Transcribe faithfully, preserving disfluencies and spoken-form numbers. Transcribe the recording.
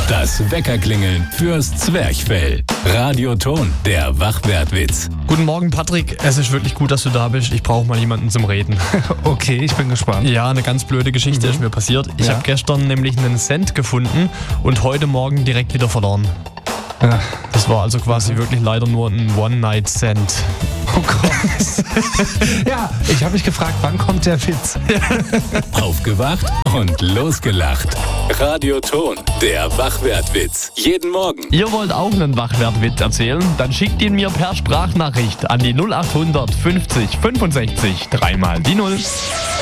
Das Weckerklingeln fürs Zwerchfell. Radioton, der Wachwertwitz. Guten Morgen, Patrick. Es ist wirklich gut, dass du da bist. Ich brauche mal jemanden zum Reden. Okay, ich bin gespannt. Ja, eine ganz blöde Geschichte mhm. ist mir passiert. Ich Ja. habe gestern nämlich einen Cent gefunden und heute Morgen direkt wieder verloren. Ja. Das war also quasi wirklich leider nur ein One-Night-Cent. Oh Gott. Ja, ich habe mich gefragt, wann kommt der Witz? Aufgewacht und losgelacht. Radioton, der Wachwertwitz. Jeden Morgen. Ihr wollt auch einen Wachwertwitz erzählen? Dann schickt ihn mir per Sprachnachricht an die null acht hundert fünfzig fünfundsechzig dreimal die null.